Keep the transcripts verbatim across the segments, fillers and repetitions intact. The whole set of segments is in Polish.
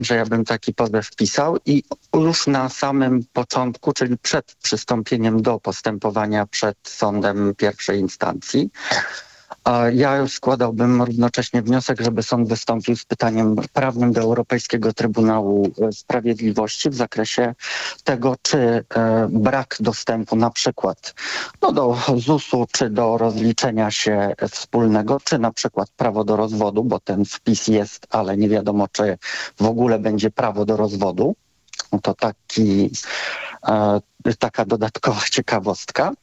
że ja bym taki pozew wpisał i już na samym początku, czyli przed przystąpieniem do postępowania przed sądem pierwszej instancji, a ja składałbym równocześnie wniosek, żeby sąd wystąpił z pytaniem prawnym do Europejskiego Trybunału Sprawiedliwości w zakresie tego, czy e, brak dostępu na przykład no, do zusu, czy do rozliczenia się wspólnego, czy na przykład prawo do rozwodu, bo ten wpis jest, ale nie wiadomo, czy w ogóle będzie prawo do rozwodu. No to taki, e, taka dodatkowa ciekawostka.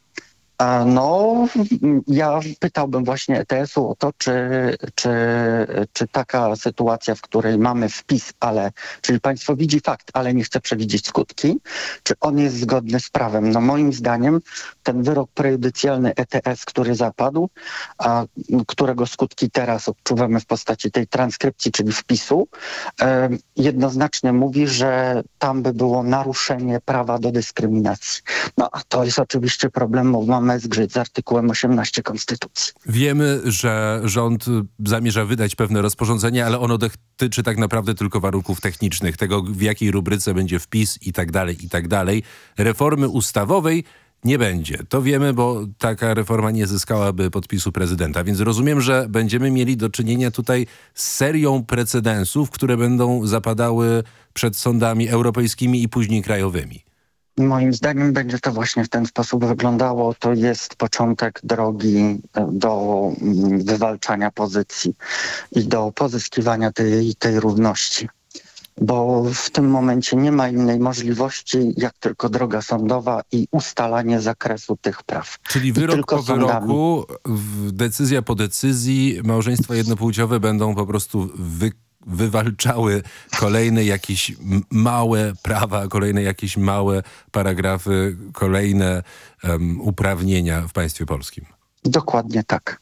No, ja pytałbym właśnie E T S-u o to, czy, czy, czy taka sytuacja, w której mamy wpis, ale, czyli państwo widzi fakt, ale nie chce przewidzieć skutki, czy on jest zgodny z prawem. No moim zdaniem ten wyrok prejudycjalny E T S, który zapadł, a którego skutki teraz odczuwamy w postaci tej transkrypcji, czyli wpisu, e, jednoznacznie mówi, że tam by było naruszenie prawa do dyskryminacji. No a to jest oczywiście problem, bo mamy zgrzyt z artykułem osiemnastym Konstytucji. Wiemy, że rząd zamierza wydać pewne rozporządzenie, ale ono dotyczy tak naprawdę tylko warunków technicznych, tego w jakiej rubryce będzie wpis i tak dalej, i tak dalej. Reformy ustawowej nie będzie. To wiemy, bo taka reforma nie zyskałaby podpisu prezydenta, więc rozumiem, że będziemy mieli do czynienia tutaj z serią precedensów, które będą zapadały przed sądami europejskimi i później krajowymi. Moim zdaniem będzie to właśnie w ten sposób wyglądało. To jest początek drogi do wywalczania pozycji i do pozyskiwania tej, tej równości. Bo w tym momencie nie ma innej możliwości, jak tylko droga sądowa i ustalanie zakresu tych praw. Czyli wyrok po wyroku, decyzja po decyzji, małżeństwa jednopłciowe będą po prostu wy wywalczały kolejne jakieś małe prawa, kolejne jakieś małe paragrafy, kolejne um, uprawnienia w państwie polskim. Dokładnie tak.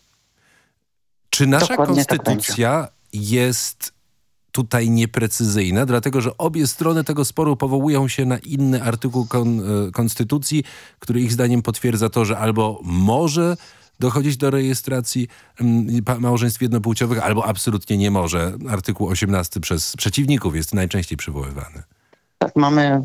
Czy nasza Dokładnie konstytucja tak jest tutaj nieprecyzyjna, dlatego że obie strony tego sporu powołują się na inny artykuł kon konstytucji, który ich zdaniem potwierdza to, że albo może dochodzić do rejestracji małżeństw jednopłciowych, albo absolutnie nie może. Artykuł osiemnasty przez przeciwników jest najczęściej przywoływany. Tak, mamy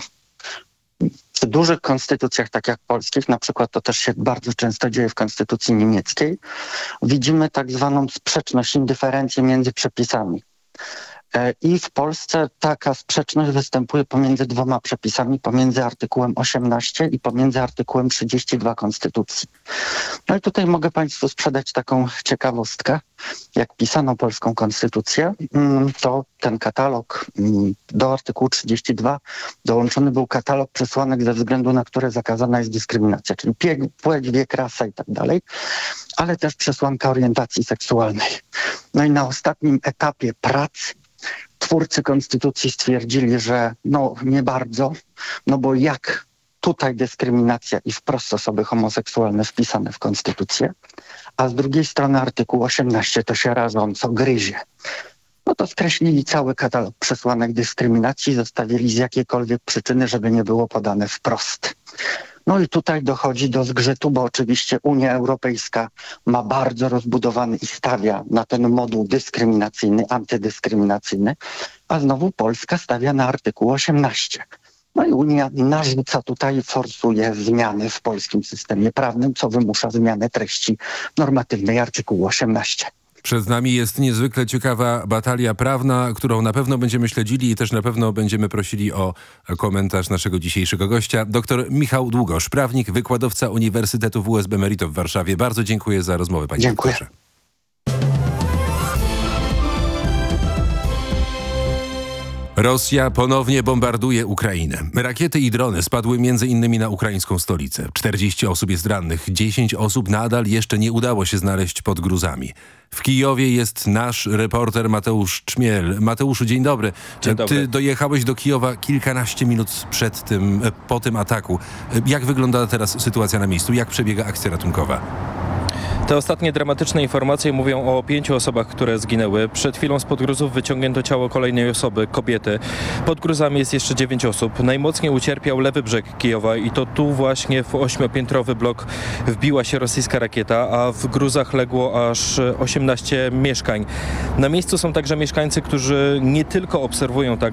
w dużych konstytucjach, tak jak polskich, na przykład to też się bardzo często dzieje w konstytucji niemieckiej, widzimy tak zwaną sprzeczność, indyferencję między przepisami. I w Polsce taka sprzeczność występuje pomiędzy dwoma przepisami, pomiędzy artykułem osiemnastym i pomiędzy artykułem trzydziestym drugim Konstytucji. No i tutaj mogę państwu sprzedać taką ciekawostkę. Jak pisano polską konstytucję, to ten katalog do artykułu trzydziestego drugiego dołączony był katalog przesłanek, ze względu na które zakazana jest dyskryminacja, czyli płeć, wiek, rasa i tak dalej, ale też przesłanka orientacji seksualnej. No i na ostatnim etapie prac twórcy konstytucji stwierdzili, że no nie bardzo, no bo jak tutaj dyskryminacja i wprost osoby homoseksualne wpisane w konstytucję, a z drugiej strony artykuł osiemnasty to się rażąco gryzie. No to skreślili cały katalog przesłanek dyskryminacji, zostawili z jakiejkolwiek przyczyny, żeby nie było podane wprost. No i tutaj dochodzi do zgrzytu, bo oczywiście Unia Europejska ma bardzo rozbudowany i stawia na ten moduł dyskryminacyjny, antydyskryminacyjny, a znowu Polska stawia na artykuł osiemnasty. No i Unia narzuca tutaj, forsuje zmiany w polskim systemie prawnym, co wymusza zmianę treści normatywnej artykułu osiemnastego. Przed nami jest niezwykle ciekawa batalia prawna, którą na pewno będziemy śledzili i też na pewno będziemy prosili o komentarz naszego dzisiejszego gościa. Doktor Michał Długosz, prawnik, wykładowca Uniwersytetu W U S B Emerito w Warszawie. Bardzo dziękuję za rozmowę, panie Dziękuję. doktorze. Rosja ponownie bombarduje Ukrainę. Rakiety i drony spadły między innymi na ukraińską stolicę. czterdzieści osób jest rannych, dziesięć osób nadal jeszcze nie udało się znaleźć pod gruzami. W Kijowie jest nasz reporter Mateusz Czmiel. Mateuszu, dzień dobry. Dzień dobry. Ty dojechałeś do Kijowa kilkanaście minut przed tym, po tym ataku. Jak wygląda teraz sytuacja na miejscu? Jak przebiega akcja ratunkowa? Te ostatnie dramatyczne informacje mówią o pięciu osobach, które zginęły. Przed chwilą spod gruzów wyciągnięto ciało kolejnej osoby, kobiety. Pod gruzami jest jeszcze dziewięć osób. Najmocniej ucierpiał lewy brzeg Kijowa i to tu właśnie w ośmiopiętrowy blok wbiła się rosyjska rakieta, a w gruzach legło aż osiemnaście mieszkań. Na miejscu są także mieszkańcy, którzy nie tylko obserwują tak